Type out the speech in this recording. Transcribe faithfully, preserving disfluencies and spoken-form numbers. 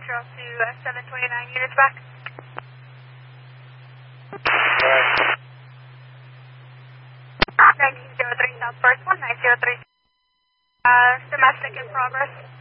Central to uh, seven twenty-nine units back. Right. nineteen oh three South First one, nine oh three. Uh, domestic in progress.